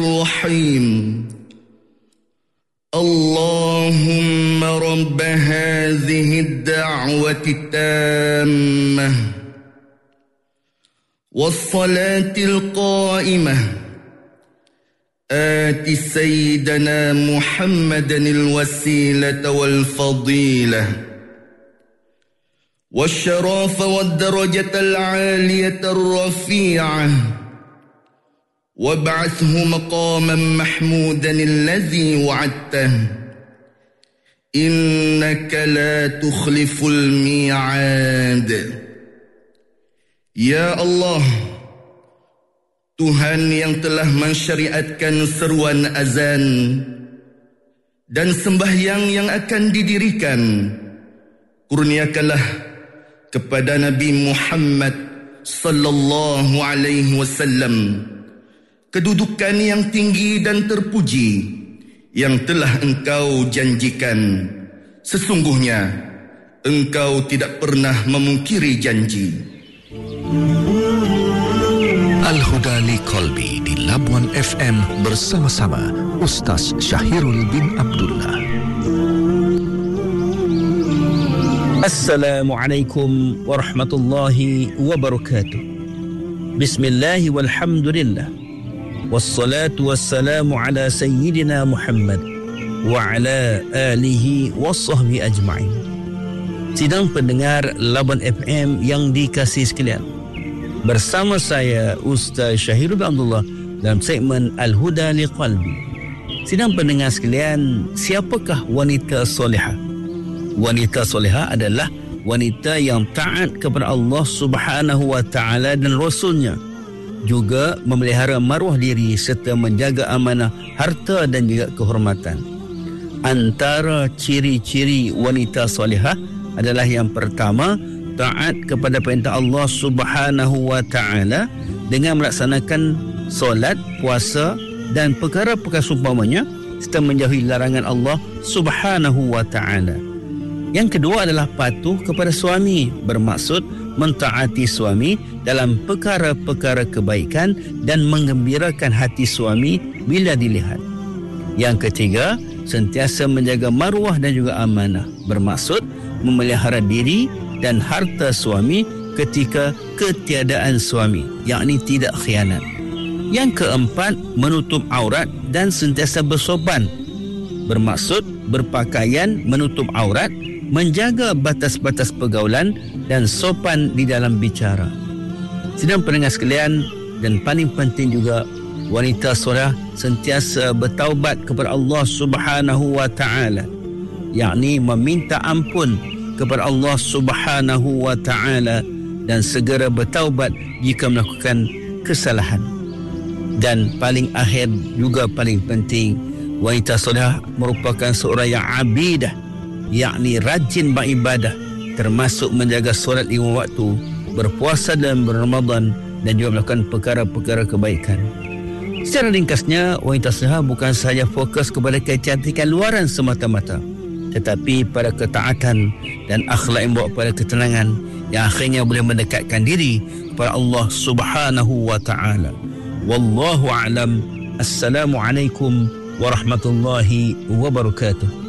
الرحيم اللهم رب هذه الدعوة التامة والصلاة القائمة آت سيدنا محمدا الوسيلة والفضيلة والشرف والدرجة العالية الرفيعة وابعثه مقاما محمودا الذي وعدته إنك لا تخلف الميعاد. Ya Allah, Tuhan yang telah mensyariatkan seruan azan dan sembahyang yang akan didirikan, kurniakanlah kepada Nabi Muhammad sallallahu alaihi wasallam kedudukan yang tinggi dan terpuji yang telah Engkau janjikan. Sesungguhnya Engkau tidak pernah memungkiri janji. Al-Huda li Qalbi di Labuan FM bersama-sama Ustaz Syahirul bin Abdullah. Assalamualaikum warahmatullahi wabarakatuh. Bismillah walhamdulillah. Wassalatu wassalamu ala sayyidina Muhammad wa ala alihi wa sahbihi ajma'in. Sidang pendengar Labuan FM yang dikasihi sekalian, bersama saya Ustaz Syahirul bin Abdullah dalam segmen Al-Huda li Qalbi. Sidang pendengar sekalian, siapakah wanita solehah? Wanita solehah adalah wanita yang taat kepada Allah Subhanahu wa taala dan Rasulnya, juga memelihara maruah diri serta menjaga amanah harta dan juga kehormatan. Antara ciri-ciri wanita solehah adalah yang pertama, taat kepada perintah Allah Subhanahu wa taala dengan melaksanakan solat, puasa dan perkara-perkara seumpamanya serta menjauhi larangan Allah Subhanahu wa taala. Yang kedua adalah patuh kepada suami, bermaksud mentaati suami dalam perkara-perkara kebaikan dan menggembirakan hati suami bila dilihat. Yang ketiga, sentiasa menjaga maruah dan juga amanah, bermaksud memelihara diri dan harta suami ketika ketiadaan suami, yakni tidak khianat. Yang keempat, menutup aurat dan sentiasa bersopan, bermaksud berpakaian menutup aurat, menjaga batas-batas pergaulan dan sopan di dalam bicara. Sidang pendengar sekalian, dan paling penting juga, wanita soleh sentiasa bertaubat kepada Allah Subhanahu wa taala, yakni meminta ampun kepada Allah Subhanahu wa taala dan segera bertaubat jika melakukan kesalahan. Dan paling akhir juga paling penting, wanita soleh merupakan seorang yang abidah, yakni rajin beribadah, termasuk menjaga solat 5 waktu, berpuasa dalam Ramadan dan juga melakukan perkara-perkara kebaikan. Secara ringkasnya, wanita solehah bukan sahaja fokus kepada kecantikan luaran semata-mata, tetapi pada ketaatan dan akhlak yang membawa kepada ketenangan yang akhirnya boleh mendekatkan diri kepada Allah Subhanahu wa taala. Wallahu a'lam. Assalamualaikum warahmatullahi wabarakatuh.